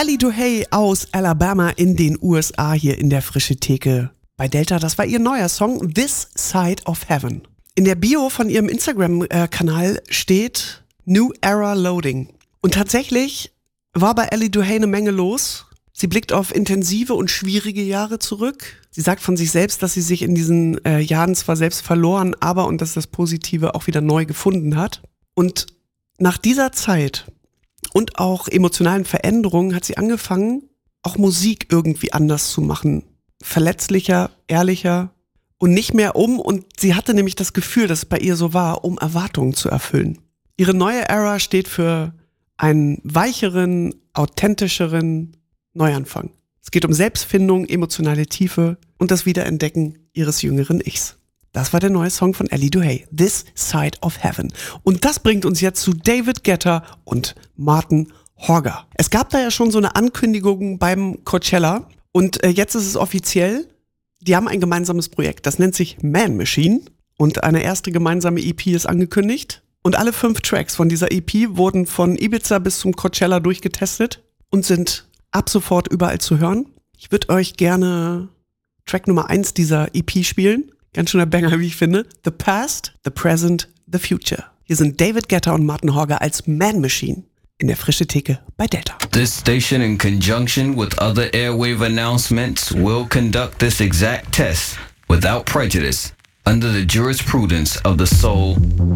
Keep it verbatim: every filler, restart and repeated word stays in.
Ellie Duhay aus Alabama in den U S A hier in der Frische Theke bei Delta. Das war ihr neuer Song This Side of Heaven. In der Bio von ihrem Instagram-Kanal steht New Era Loading. Und tatsächlich war bei Ellie Duhay eine Menge los. Sie blickt auf intensive und schwierige Jahre zurück. Sie sagt von sich selbst, dass sie sich in diesen äh, Jahren zwar selbst verloren, aber und dass das Positive auch wieder neu gefunden hat. Und nach dieser Zeit und auch emotionalen Veränderungen hat sie angefangen, auch Musik irgendwie anders zu machen. Verletzlicher, ehrlicher und nicht mehr um. Und sie hatte nämlich das Gefühl, dass es bei ihr so war, um Erwartungen zu erfüllen. Ihre neue Ära steht für einen weicheren, authentischeren Neuanfang. Es geht um Selbstfindung, emotionale Tiefe und das Wiederentdecken ihres jüngeren Ichs. Das war der neue Song von Ellie Duhay, This Side of Heaven. Und das bringt uns jetzt zu David Guetta und Martin Horger. Es gab da ja schon so eine Ankündigung beim Coachella und äh, jetzt ist es offiziell. Die haben ein gemeinsames Projekt, das nennt sich Man Machine und eine erste gemeinsame E P ist angekündigt. Und alle fünf Tracks von dieser E P wurden von Ibiza bis zum Coachella durchgetestet und sind ab sofort überall zu hören. Ich würde euch gerne Track Nummer eins dieser E P spielen. Ganz schöner Banger, wie ich finde. The Past, The Present, The Future. Hier sind David Guetta und Martin Horger als Man Machine in der Frische Theke bei Delta. This station, in conjunction with other airwave announcements, will conduct this exact test without prejudice under the jurisprudence of the Soul